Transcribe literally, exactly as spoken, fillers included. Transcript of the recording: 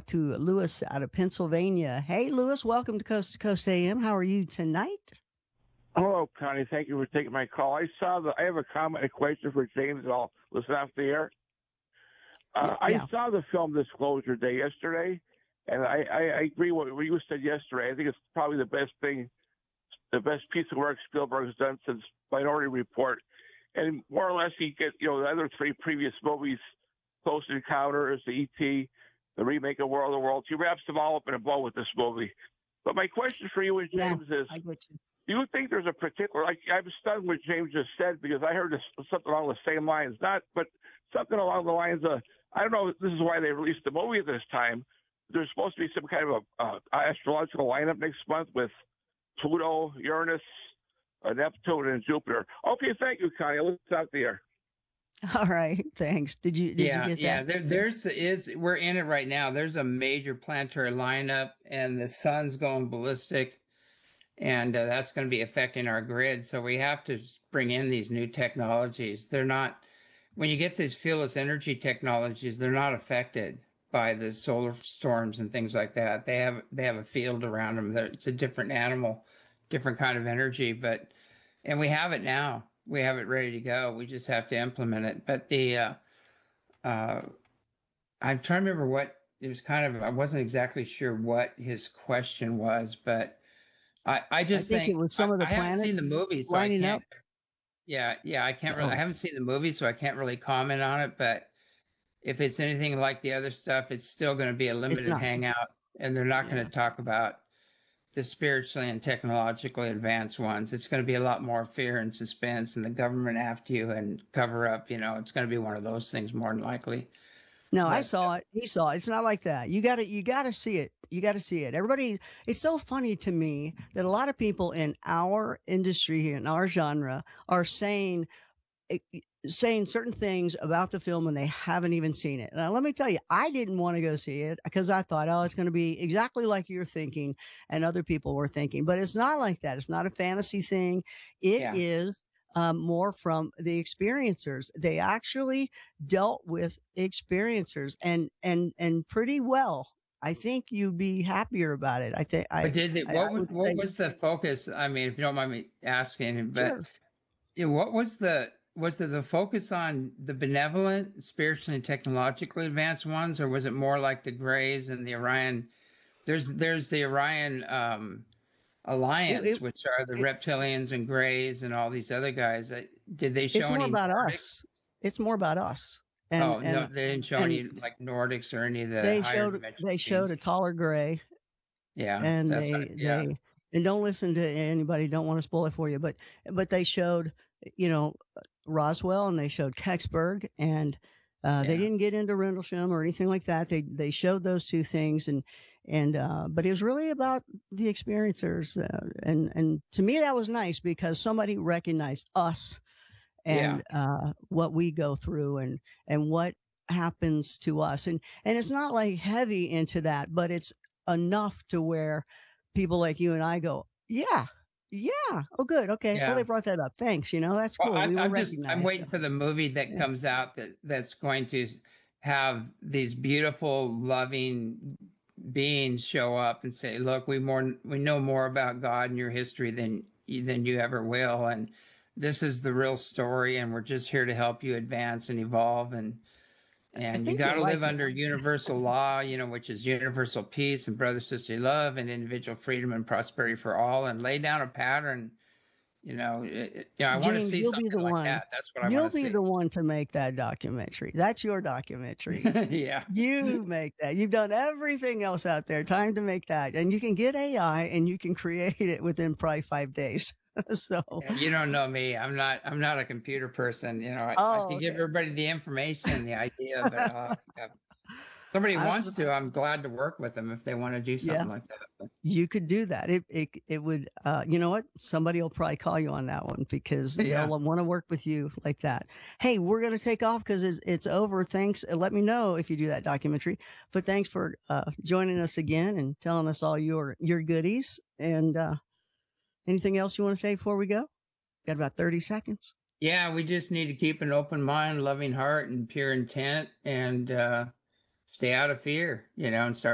talk to Lewis out of Pennsylvania. Hey, Lewis, welcome to Coast to Coast A M. How are you tonight? Hello, Connie. Thank you for taking my call. I saw the. I have a comment and question for James, and I'll listen off the air. Uh, Yeah. I saw the film Disclosure Day yesterday, and I, I, I agree with what you said yesterday. I think it's probably the best thing, the best piece of work Spielberg's done since Minority Report. And more or less, he get you know the other three previous movies, Close Encounters, the E T, the remake of World of Worlds. He wraps them all up in a bow with this movie. But my question for you and James Yeah, is. I get you. Do you think there's a particular, like, I'm stunned what James just said because I heard this, something along the same lines, not, but something along the lines of, I don't know if this is why they released the movie at this time. There's supposed to be some kind of a uh, astrological lineup next month with Pluto, Uranus, uh, Neptune, and Jupiter. Okay, thank you, Connie. Let's out there. All right, thanks. Did you did yeah, you get yeah. that? There, there's is we're in it right now. There's a major planetary lineup, and the sun's going ballistic. And uh, that's going to be affecting our grid. So we have to bring in these new technologies. They're not, when you get these fearless energy technologies, they're not affected by the solar storms and things like that. They have they have a field around them. They're, it's a different animal, different kind of energy. But and we have it now. We have it ready to go. We just have to implement it. But the uh, uh, I'm trying to remember what it was. Kind of I wasn't exactly sure what his question was, but. I, I just I think, think, it was some of the I, I haven't seen planets the movie, so I lining can't. up. Yeah, yeah, I can't really. I Oh, haven't seen the movie, so I can't really comment on it. But if it's anything like the other stuff, it's still going to be a it's limited not. hangout, and they're not going Yeah. to talk about the spiritually and technologically advanced ones. It's going to be a lot more fear and suspense, and the government after you and cover up. You know, it's going to be one of those things more than likely. No, I But saw it. He saw it. It's not like that. You got to you got to see it. You got to see it. Everybody, it's so funny to me that a lot of people in our industry here, in our genre, are saying eh, saying certain things about the film and they haven't even seen it. Now, let me tell you, I didn't want to go see it because I thought, oh, it's going to be exactly like you're thinking and other people were thinking. But it's not like that. It's not a fantasy thing. It yeah, is um, more from the experiencers. They actually dealt with experiencers and and and pretty well. I think you'd be happier about it. I think but I did they, I, I what was would what say was the focus? I mean, if you don't mind me asking, but sure. yeah, what was the was it the focus on the benevolent, spiritually and technologically advanced ones, or was it more like the Greys and the Orion? There's there's the Orion um, It, Alliance, it, which are the it reptilians and Greys and all these other guys. Uh, Did they it's show more any about Nordic? us. It's more about us. And Oh no, and they didn't show and any like Nordics or any of the they higher showed dimensional they showed beings. a taller gray, Yeah, and that's they yeah, they and don't listen to anybody. Don't want to spoil it for you, but but they showed you know Roswell and they showed Kecksburg and. Uh, they yeah. didn't get into Rendlesham or anything like that. They they showed those two things, and and uh, but it was really about the experiencers, uh, and and to me that was nice because somebody recognized us Yeah. and uh, what we go through and and what happens to us and and it's not like heavy into that but it's enough to where people like you and I go yeah yeah oh good okay well Yeah. they brought that up thanks you know that's Well, cool I, we will I'm just I'm recognize waiting them. for the movie that Yeah. comes out that that's going to have these beautiful, loving beings show up and say, "Look, we more we know more about God and your history than than you ever will, and this is the real story, and we're just here to help you advance and evolve and." I And you think got you'll to like live it. under universal law, you know, which is universal peace and brother sister love and individual freedom and prosperity for all, and lay down a pattern. You know, it, it- you know, I want to James, see you'll be something the like one that. That's what I you'll want to be see. the one to make that documentary. That's your documentary. Yeah, You make that. You've done everything else out there. Time to make that. And you can get A I and you can create it within probably five days. So, yeah. You don't know me. I'm not. I'm not a computer person. You know, I, I oh, can give okay. everybody the information and the idea, but uh, if somebody I wants was, to, I'm glad to work with them if they want to do yeah, something like that. But you could do that. It, it, it would, uh, you know what? Somebody will probably call you on that one because they'll yeah, want to work with you like that. Hey, we're going to take off because it's, it's over. Thanks. Uh, Let me know if you do that documentary. But thanks for uh, joining us again and telling us all your, your goodies. And uh, anything else you want to say before we go? Got about thirty seconds. yeah. We just need to keep an open mind, loving heart, and pure intent, and uh, stay out of fear. You know, and start.